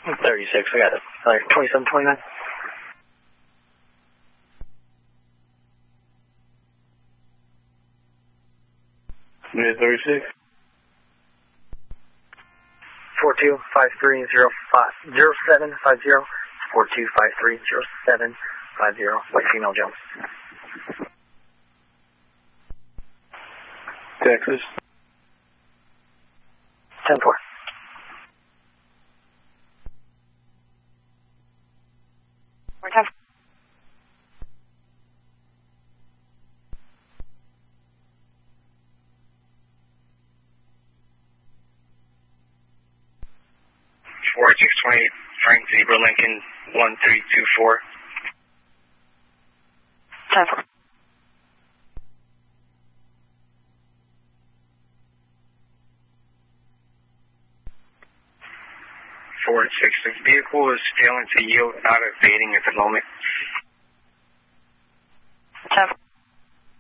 36, I got it. 2729. Unit 36. 42530750. 42530750. White female Jones. Texas. 10-4. More time. Frank Zebra Lincoln 1324. 10-4. The vehicle is failing to yield, not evading at the moment.